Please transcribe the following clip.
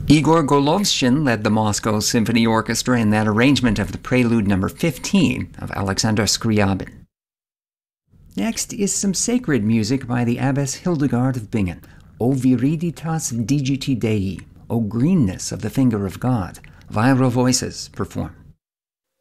Igor Golovshin led the Moscow Symphony Orchestra in that arrangement of the Prelude No. 15 of Alexander Scriabin. Next is some sacred music by the Abbess Hildegard of Bingen, O Viriditas Digiti Dei, O Greenness of the Finger of God. Viral Voices perform.